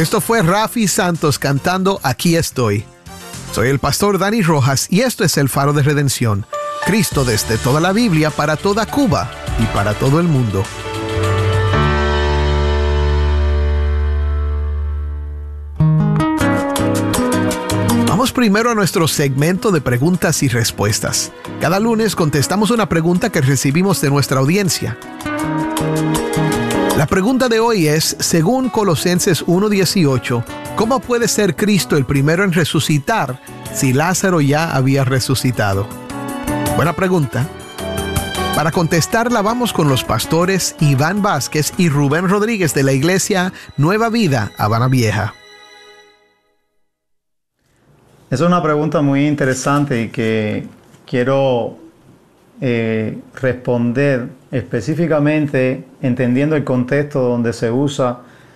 Esto fue Rafi Santos cantando Aquí estoy. Soy el pastor Dani Rojas y esto es el Faro de Redención. Cristo desde toda la Biblia para toda Cuba y para todo el mundo. Vamos primero a nuestro segmento de preguntas y respuestas. Cada lunes contestamos una pregunta que recibimos de nuestra audiencia. La pregunta de hoy es, según Colosenses 1:18, ¿cómo puede ser Cristo el primero en resucitar si Lázaro ya había resucitado? Buena pregunta. Para contestarla vamos con los pastores Iván Vázquez y Rubén Rodríguez de la iglesia Nueva Vida, Habana Vieja. Es una pregunta muy interesante y que quiero responder específicamente entendiendo el contexto donde se usa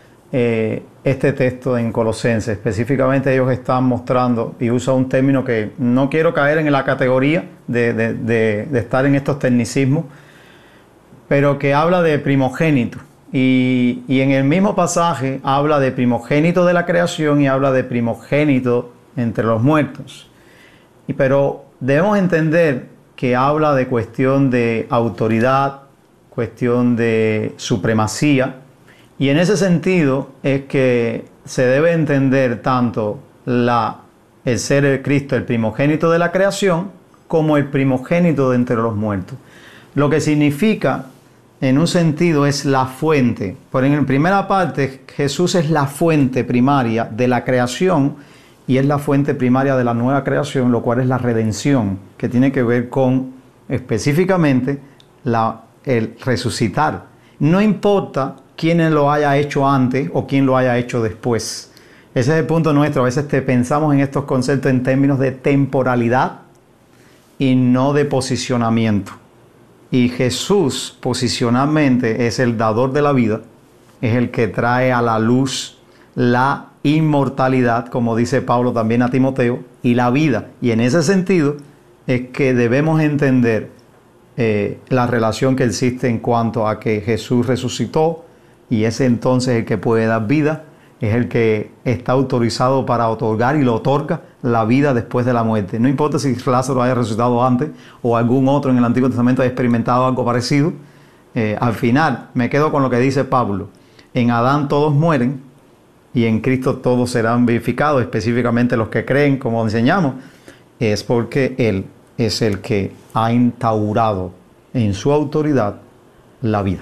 este texto en Colosenses. Específicamente ellos están mostrando y usa un término que no quiero caer en la categoría de estar en estos tecnicismos, pero que habla de primogénito. Y en el mismo pasaje habla de primogénito de la creación y habla de primogénito entre los muertos. Pero debemos entender que habla de cuestión de autoridad, cuestión de supremacía, y en ese sentido es que se debe entender tanto el ser de Cristo, el primogénito de la creación, como el primogénito de entre los muertos. Lo que significa, en un sentido, es la fuente. Por en la primera parte, Jesús es la fuente primaria de la creación y es la fuente primaria de la nueva creación, lo cual es la redención, que tiene que ver con específicamente el resucitar. No importa quién lo haya hecho antes o quién lo haya hecho después. Ese es el punto nuestro. A veces pensamos en estos conceptos en términos de temporalidad y no de posicionamiento. Y Jesús posicionalmente es el dador de la vida, es el que trae a la luz la inmortalidad, como dice Pablo también a Timoteo, y la vida. Y en ese sentido es que debemos entender la relación que existe en cuanto a que Jesús resucitó y es entonces el que puede dar vida, es el que está autorizado para otorgar y lo otorga la vida después de la muerte. No importa si Lázaro haya resucitado antes o algún otro en el Antiguo Testamento haya experimentado algo parecido. Al final me quedo con lo que dice Pablo: en Adán todos mueren y en Cristo todos serán vivificados, específicamente los que creen, como enseñamos, es porque Él es el que ha instaurado en su autoridad la vida.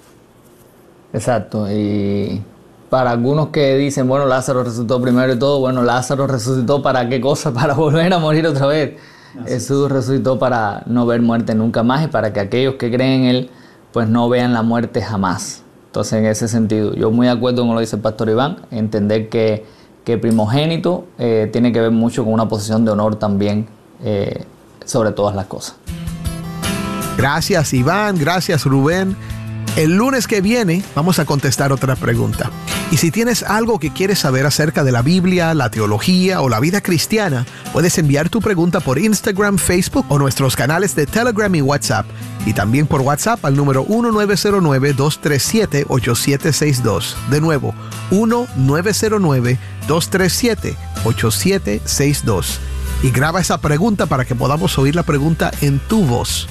Exacto. Y para algunos que dicen, bueno, Lázaro resucitó primero y todo, bueno, Lázaro resucitó ¿para qué cosa? Para volver a morir otra vez. Jesús resucitó para no ver muerte nunca más y para que aquellos que creen en Él, pues no vean la muerte jamás. Entonces, en ese sentido, yo muy de acuerdo con lo que dice el pastor Iván, entender que primogénito tiene que ver mucho con una posición de honor también sobre todas las cosas. Gracias, Iván, gracias, Rubén. El lunes que viene vamos a contestar otra pregunta. Y si tienes algo que quieres saber acerca de la Biblia, la teología o la vida cristiana, puedes enviar tu pregunta por Instagram, Facebook o nuestros canales de Telegram y WhatsApp. Y también por WhatsApp al número 1909-237-8762. De nuevo, 1909-237-8762. Y graba esa pregunta para que podamos oír la pregunta en tu voz.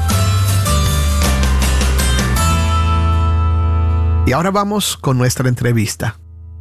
Y ahora vamos con nuestra entrevista.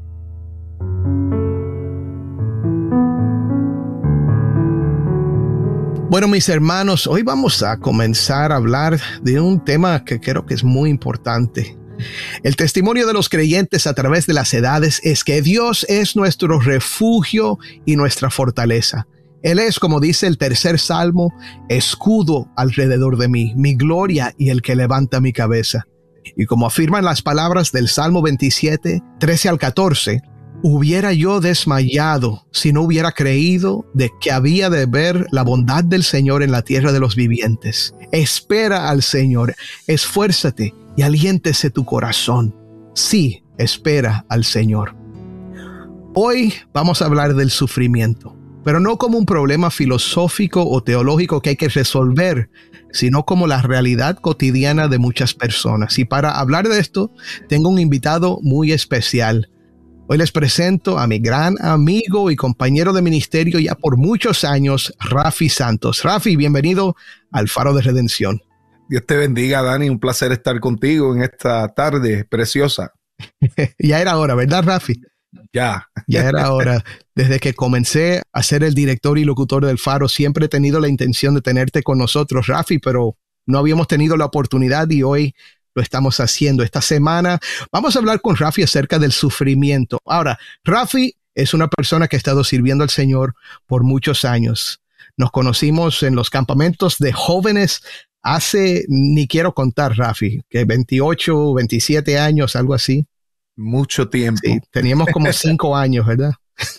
Bueno, mis hermanos, hoy vamos a comenzar a hablar de un tema que creo que es muy importante. El testimonio de los creyentes a través de las edades es que Dios es nuestro refugio y nuestra fortaleza. Él es, como dice el tercer salmo, escudo alrededor de mí, mi gloria y el que levanta mi cabeza. Y como afirman las palabras del Salmo 27, 13 al 14, hubiera yo desmayado si no hubiera creído de que había de ver la bondad del Señor en la tierra de los vivientes. Espera al Señor, esfuérzate y aliéntese tu corazón. Sí, espera al Señor. Hoy vamos a hablar del sufrimiento, pero no como un problema filosófico o teológico que hay que resolver, sino como la realidad cotidiana de muchas personas. Y para hablar de esto, tengo un invitado muy especial. Hoy les presento a mi gran amigo y compañero de ministerio ya por muchos años, Rafi Santos. Rafi, bienvenido al Faro de Redención. Dios te bendiga, Dani. Un placer estar contigo en esta tarde preciosa. Ya era hora, ¿verdad, Rafi? Ya era hora. Desde que comencé a ser el director y locutor del Faro, siempre he tenido la intención de tenerte con nosotros, Rafi, pero no habíamos tenido la oportunidad y hoy lo estamos haciendo. Esta semana vamos a hablar con Rafi acerca del sufrimiento. Ahora, Rafi es una persona que ha estado sirviendo al Señor por muchos años. Nos conocimos en los campamentos de jóvenes hace, ni quiero contar, Rafi, que 28, 27 años, algo así. Mucho tiempo. Sí, teníamos como 5 años, ¿verdad?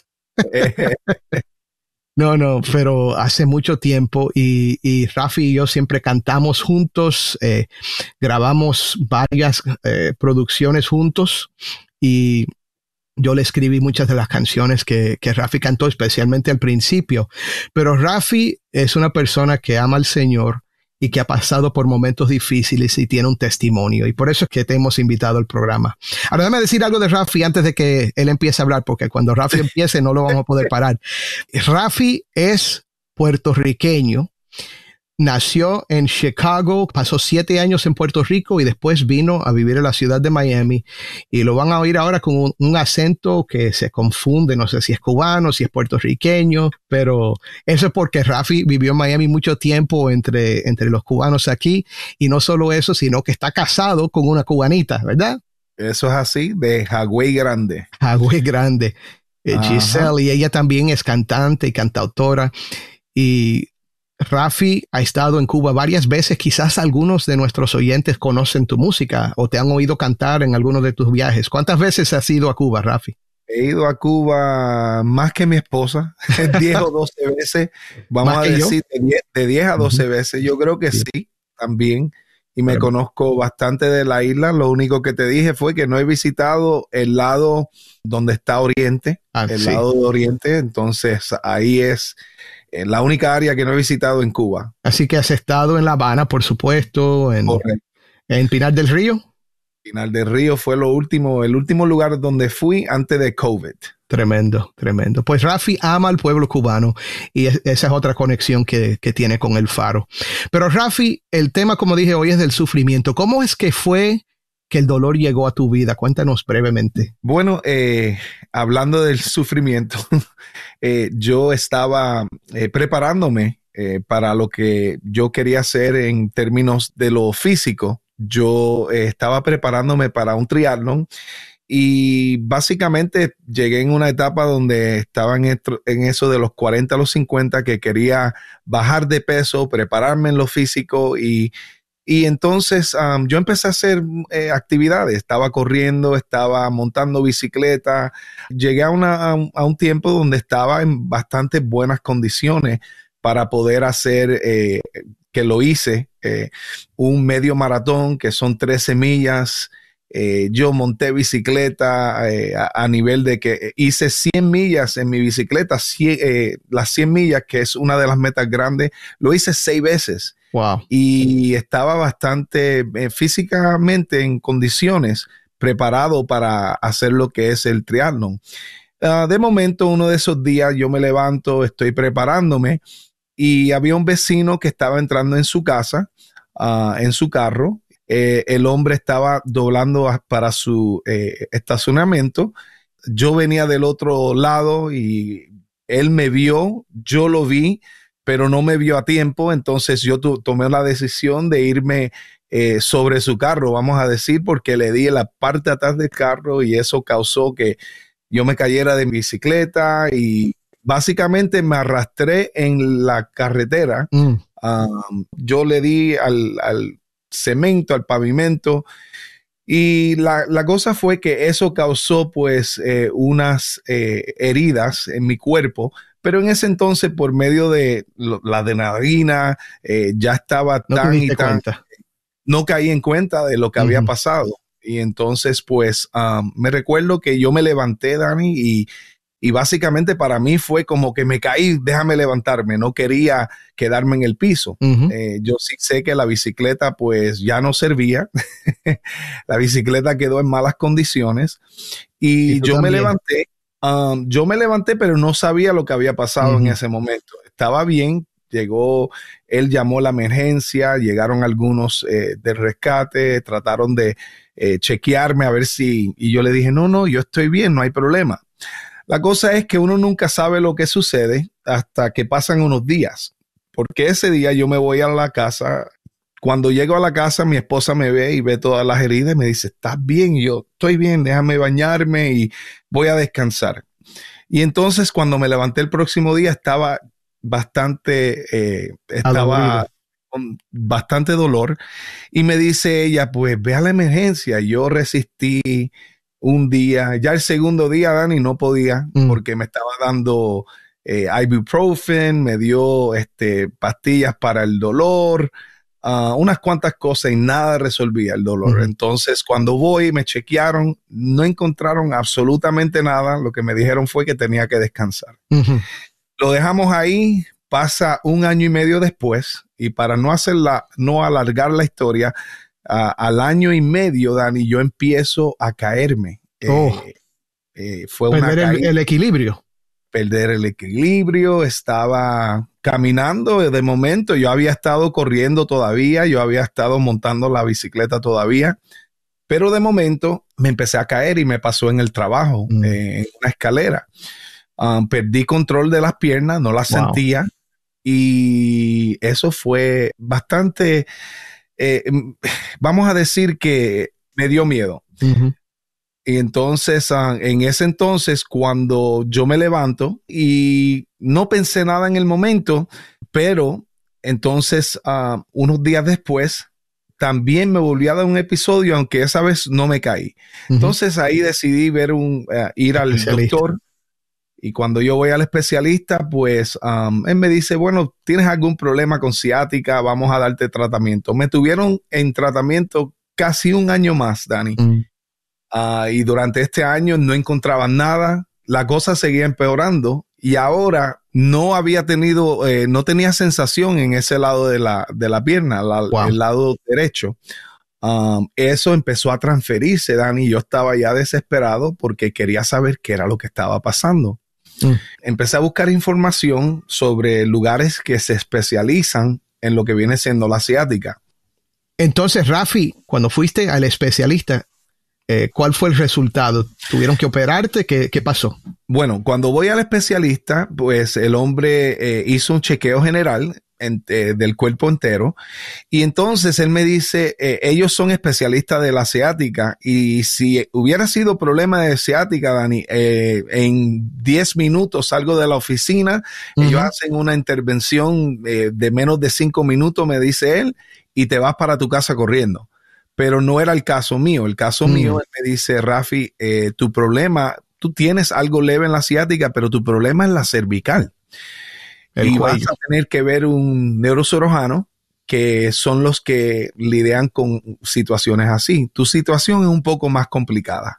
No, pero hace mucho tiempo y Rafi y yo siempre cantamos juntos, grabamos varias producciones juntos y yo le escribí muchas de las canciones que Rafi cantó, especialmente al principio. Pero Rafi es una persona que ama al Señor y que ha pasado por momentos difíciles y tiene un testimonio. Y por eso es que te hemos invitado al programa. Ahora, déjame decir algo de Rafi antes de que él empiece a hablar, porque cuando Rafi empiece no lo vamos a poder parar. Rafi es puertorriqueño. Nació en Chicago, pasó 7 años en Puerto Rico y después vino a vivir en la ciudad de Miami. Y lo van a oír ahora con un acento que se confunde, no sé si es cubano, si es puertorriqueño, pero eso es porque Rafi vivió en Miami mucho tiempo entre los cubanos aquí. Y no solo eso, sino que está casado con una cubanita, ¿verdad? Eso es así, de Hagüey Grande. Hagüey Grande, Giselle, y ella también es cantante y cantautora. Y Rafi ha estado en Cuba varias veces. Quizás algunos de nuestros oyentes conocen tu música o te han oído cantar en algunos de tus viajes. ¿Cuántas veces has ido a Cuba, Rafi? He ido a Cuba más que mi esposa, 10 o 12 veces. Vamos a decir de 10 a 12 veces. Yo creo que sí, también. Y me conozco bastante de la isla. Lo único que te dije fue que no he visitado el lado donde está Oriente, lado de Oriente. Entonces ahí es la única área que no he visitado en Cuba. Así que has estado en La Habana, por supuesto, en Pinar del Río. Pinar del Río fue el último lugar donde fui antes de COVID. Tremendo, tremendo. Pues Rafi ama al pueblo cubano y esa es otra conexión que tiene con el Faro. Pero Rafi, el tema, como dije hoy, es del sufrimiento. ¿Cómo es que fue que el dolor llegó a tu vida? Cuéntanos brevemente. Bueno, hablando del sufrimiento, yo estaba preparándome para lo que yo quería hacer en términos de lo físico. Yo estaba preparándome para un triatlón y básicamente llegué en una etapa donde estaba en eso de los 40 a los 50, que quería bajar de peso, prepararme en lo físico y entonces yo empecé a hacer actividades. Estaba corriendo, estaba montando bicicleta. Llegué a un tiempo donde estaba en bastante buenas condiciones para poder hacer, que lo hice, un medio maratón que son 13 millas. Yo monté bicicleta a nivel de que hice 100 millas en mi bicicleta. Las 100 millas, que es una de las metas grandes, lo hice 6 veces. Wow. Y estaba bastante físicamente en condiciones, preparado para hacer lo que es el triatlón. De momento, uno de esos días yo me levanto, estoy preparándome y había un vecino que estaba entrando en su casa, en su carro. El hombre estaba doblando para su estacionamiento. Yo venía del otro lado y él me vio, yo lo vi, pero no me vio a tiempo. Entonces yo tomé la decisión de irme sobre su carro, vamos a decir, porque le di en la parte de atrás del carro y eso causó que yo me cayera de mi bicicleta y básicamente me arrastré en la carretera. Yo le di al cemento, al pavimento, y la cosa fue que eso causó pues unas heridas en mi cuerpo, pero en ese entonces por medio de la adrenalina ya estaba no caí en cuenta de lo que había pasado. Y entonces pues me recuerdo que yo me levanté, Dani, y básicamente para mí fue como que me caí, déjame levantarme, no quería quedarme en el piso. Yo sí sé que la bicicleta pues ya no servía, la bicicleta quedó en malas condiciones Y yo también? yo me levanté, pero no sabía lo que había pasado en ese momento. Estaba bien, él llamó a la emergencia, llegaron algunos del rescate, trataron de chequearme a ver y yo le dije, no, yo estoy bien, no hay problema. La cosa es que uno nunca sabe lo que sucede hasta que pasan unos días, porque ese día yo me voy a la casa. Cuando llego a la casa, mi esposa me ve y ve todas las heridas y me dice, ¿estás bien? Y yo, estoy bien, déjame bañarme y voy a descansar. Y entonces cuando me levanté el próximo día estaba con bastante dolor y me dice ella, pues ve a la emergencia. Yo resistí un día, ya el segundo día, Dani, no podía porque me estaba dando ibuprofen, me dio pastillas para el dolor, unas cuantas cosas y nada resolvía el dolor. Entonces, cuando me chequearon, no encontraron absolutamente nada. Lo que me dijeron fue que tenía que descansar. Lo dejamos ahí, pasa un año y medio después, y para no alargar la historia, al año y medio, Dani, yo empiezo a caerme. Fue perder el equilibrio. Perder el equilibrio, estaba caminando de momento, yo había estado corriendo todavía, yo había estado montando la bicicleta todavía, pero de momento me empecé a caer y me pasó en el trabajo, en una escalera. Perdí control de las piernas, no las sentía y eso fue bastante, vamos a decir que me dio miedo. Y entonces, en ese entonces, cuando yo me levanto y no pensé nada en el momento, pero entonces, unos días después, también me volví a dar un episodio, aunque esa vez no me caí. Entonces, ahí decidí ir al doctor. Y cuando yo voy al especialista, pues él me dice, bueno, ¿tienes algún problema con ciática? Vamos a darte tratamiento. Me tuvieron en tratamiento casi un año más, Dani. Y durante este año no encontraban nada, la cosa seguía empeorando y ahora no tenía sensación en ese lado de la pierna, el lado derecho. Eso empezó a transferirse, Dani, y yo estaba ya desesperado porque quería saber qué era lo que estaba pasando. Empecé a buscar información sobre lugares que se especializan en lo que viene siendo la ciática. Entonces, Rafi, cuando fuiste al especialista, ¿cuál fue el resultado? ¿Tuvieron que operarte? ¿Qué pasó? Bueno, cuando voy al especialista, pues el hombre hizo un chequeo general del cuerpo entero y entonces él me dice, ellos son especialistas de la ciática y si hubiera sido problema de ciática, Dani, en 10 minutos salgo de la oficina, ellos hacen una intervención de menos de 5 minutos, me dice él, y te vas para tu casa corriendo. Pero no era el caso mío. El caso mío, él me dice, Rafi, tu problema, tú tienes algo leve en la ciática, pero tu problema es la cervical. Y vas a tener que ver un neurocirujano, que son los que lidian con situaciones así. Tu situación es un poco más complicada.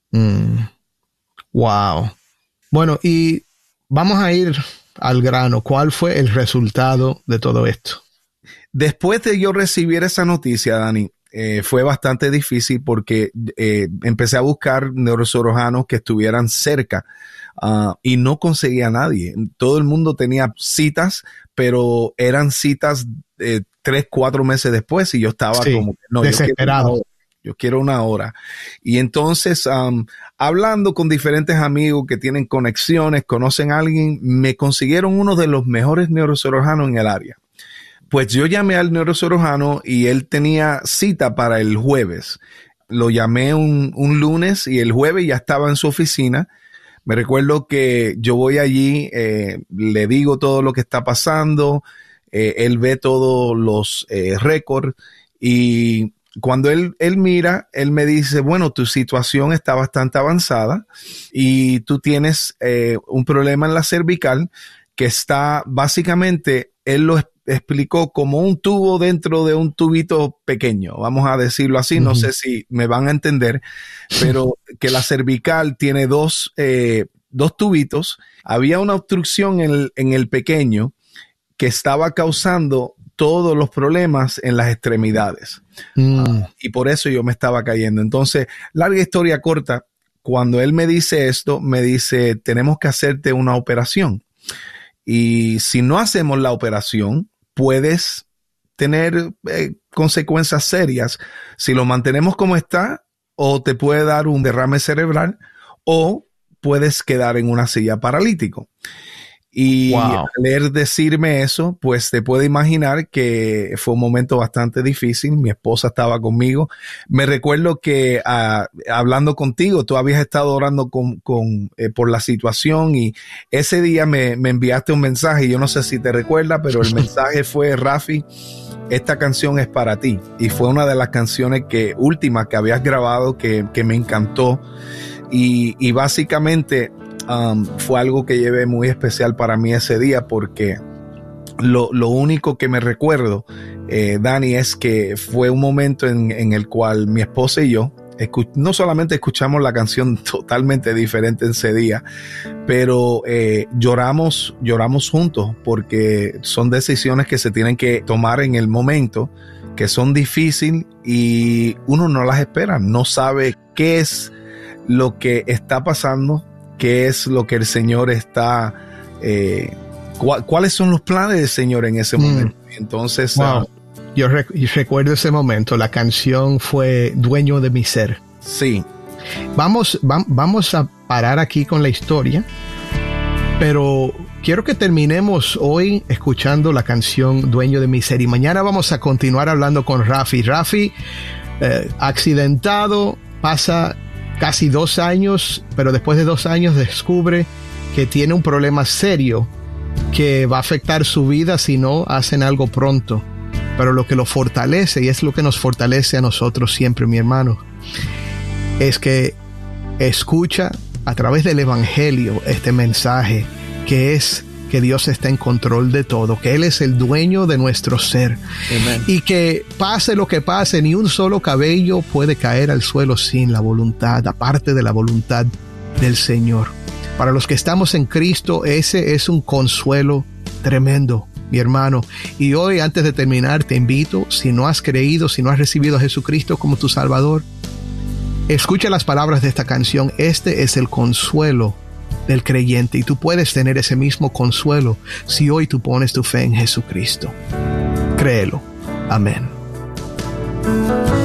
Wow. Bueno, y vamos a ir al grano. ¿Cuál fue el resultado de todo esto? Después de yo recibir esa noticia, Dani, fue bastante difícil porque empecé a buscar neurocirujanos que estuvieran cerca y no conseguía a nadie. Todo el mundo tenía citas, pero eran citas 3-4 meses después y yo estaba como que no, desesperado. Yo quiero una hora. Y entonces, hablando con diferentes amigos que tienen conexiones, conocen a alguien, me consiguieron uno de los mejores neurocirujanos en el área. Pues yo llamé al neurocirujano y él tenía cita para el jueves. Lo llamé un lunes y el jueves ya estaba en su oficina. Me recuerdo que yo voy allí, le digo todo lo que está pasando, él ve todos los récords y cuando él mira, él me dice, bueno, tu situación está bastante avanzada y tú tienes un problema en la cervical que está básicamente, él lo explicó como un tubo dentro de un tubito pequeño, vamos a decirlo así, no sé si me van a entender, pero que la cervical tiene dos tubitos, había una obstrucción en el pequeño que estaba causando todos los problemas en las extremidades y por eso yo me estaba cayendo. Entonces, larga historia corta, cuando él me dice esto, me dice, tenemos que hacerte una operación. Y si no hacemos la operación, puedes tener consecuencias serias. Si lo mantenemos como está, o te puede dar un derrame cerebral, o puedes quedar en una silla paralítico. Y al leer decirme eso, pues te puedes imaginar que fue un momento bastante difícil. Mi esposa estaba conmigo. Me recuerdo que hablando contigo, tú habías estado orando por la situación, y ese día me enviaste un mensaje. Yo no sé si te recuerdas, pero el mensaje fue: Rafi, esta canción es para ti. Y fue una de las canciones últimas que habías grabado que me encantó. Y básicamente fue algo que llevé muy especial para mí ese día, porque lo único que me recuerdo, Dani, es que fue un momento en el cual mi esposa y yo no solamente escuchamos la canción totalmente diferente ese día, pero lloramos juntos, porque son decisiones que se tienen que tomar en el momento, que son difíciles y uno no las espera, no sabe qué es lo que está pasando, qué es lo que el Señor está, cuáles son los planes del Señor en ese momento. Entonces, yo recuerdo ese momento. La canción fue Dueño de mi ser. Sí. Vamos a parar aquí con la historia, pero quiero que terminemos hoy escuchando la canción Dueño de mi ser, y mañana vamos a continuar hablando con Rafi. Rafi, accidentado, pasa casi 2 años, pero después de 2 años descubre que tiene un problema serio que va a afectar su vida si no hacen algo pronto. Pero lo que lo fortalece, y es lo que nos fortalece a nosotros siempre, mi hermano, es que escucha a través del Evangelio este mensaje, que es que Dios está en control de todo, que Él es el dueño de nuestro ser. Amen. Y que pase lo que pase, ni un solo cabello puede caer al suelo sin la voluntad, aparte de la voluntad del Señor. Para los que estamos en Cristo, ese es un consuelo tremendo, mi hermano. Y hoy, antes de terminar, te invito, si no has creído, si no has recibido a Jesucristo como tu Salvador, escucha las palabras de esta canción. Este es el consuelo del creyente, y tú puedes tener ese mismo consuelo si hoy tú pones tu fe en Jesucristo. Créelo. Amén.